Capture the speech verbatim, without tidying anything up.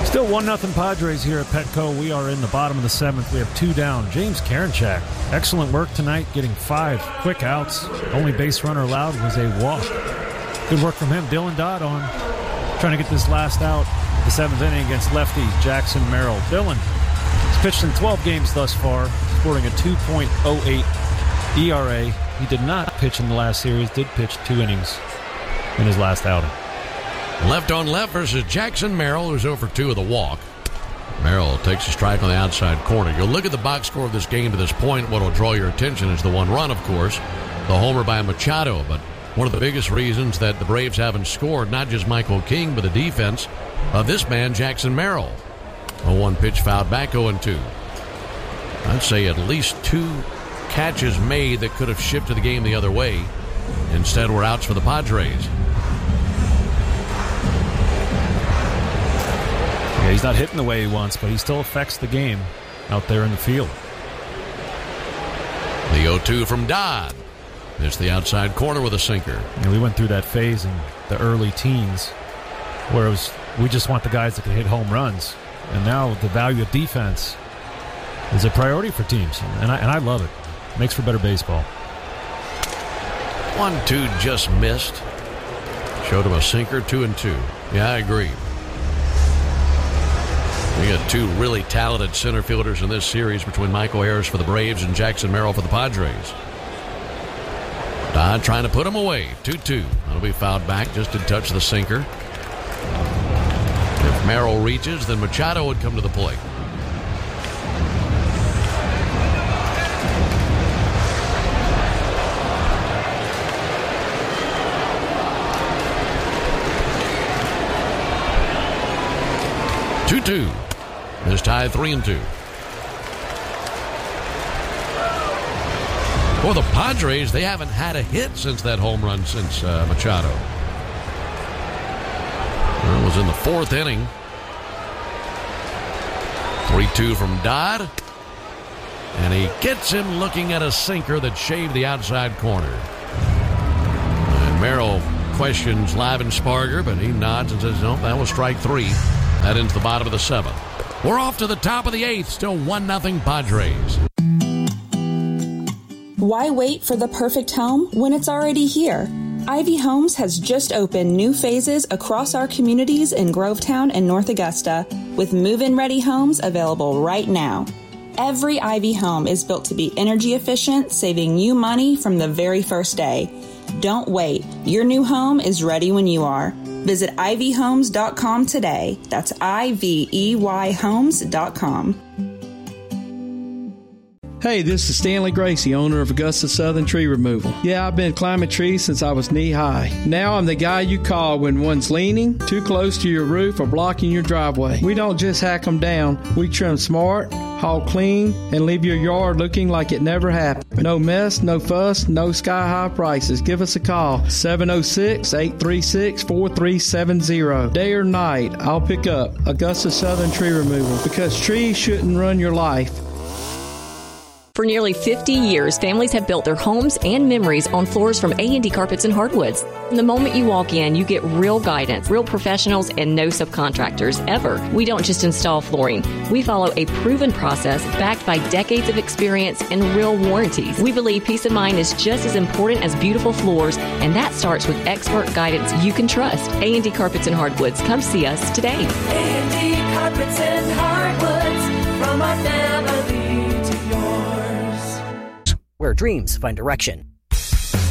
Still one nothing Padres here at Petco. We are in the bottom of the seventh. We have two down. James Karinchak, excellent work tonight, getting five quick outs. Only base runner allowed was a walk. Good work from him. Dylan Dodd on trying to get this last out, the seventh inning against lefty Jackson Merrill. Dylan has pitched in twelve games thus far, scoring a two point oh eight E R A. He did not pitch in the last series, did pitch two innings in his last outing. Left on left versus Jackson Merrill, who's over two with a walk. Merrill takes a strike on the outside corner. You'll look at the box score of this game to this point. What will draw your attention is the one run, of course, the homer by Machado. But one of the biggest reasons that the Braves haven't scored, not just Michael King, but the defense of this man, Jackson Merrill. A one pitch fouled back, oh and two. I'd say at least two catches made that could have shifted the game the other way. Instead, were outs for the Padres. Yeah, he's not hitting the way he wants, but he still affects the game out there in the field. The oh two from Dodd. It's the outside corner with a sinker. And we went through that phase in the early teens where it was, we just want the guys that can hit home runs. And now the value of defense is a priority for teams. And I, and I love it. Makes for better baseball. One, two just missed. Showed him a sinker, two and two. Yeah, I agree. We got two really talented center fielders in this series between Michael Harris for the Braves and Jackson Merrill for the Padres. Dodd trying to put him away. two two. That'll be fouled back. Just to touch the sinker. If Merrill reaches, then Machado would come to the plate. two two. This tie three and two. For the Padres, they haven't had a hit since that home run since uh, Machado. It was in the fourth inning. three two from Dodd. And he gets him looking at a sinker that shaved the outside corner. And Merrill questions Lavensparger, but he nods and says, no, that was strike three. That ends the bottom of the seventh. We're off to the top of the eighth. Still one nothing Padres. Why wait for the perfect home when it's already here? Ivy Homes has just opened new phases across our communities in Grovetown and North Augusta, with move-in ready homes available right now. Every Ivy home is built to be energy efficient, saving you money from the very first day. Don't wait. Your new home is ready when you are. Visit ivy homes dot com today. That's I V E Y homes dot com. Hey, this is Stanley Gracie, owner of Augusta Southern Tree Removal. Yeah, I've been climbing trees since I was knee-high. Now I'm the guy you call when one's leaning, too close to your roof, or blocking your driveway. We don't just hack them down. We trim smart, haul clean, and leave your yard looking like it never happened. No mess, no fuss, no sky-high prices. Give us a call, seven oh six, eight three six, four three seven zero. Day or night, I'll pick up Augusta Southern Tree Removal, because trees shouldn't run your life. For nearly fifty years, families have built their homes and memories on floors from A and D Carpets and Hardwoods. From the moment you walk in, you get real guidance, real professionals, and no subcontractors, ever. We don't just install flooring. We follow a proven process backed by decades of experience and real warranties. We believe peace of mind is just as important as beautiful floors, and that starts with expert guidance you can trust. A and D Carpets and Hardwoods. Come see us today. A and D Carpets and Hardwoods, from our family to yours. Where dreams find direction.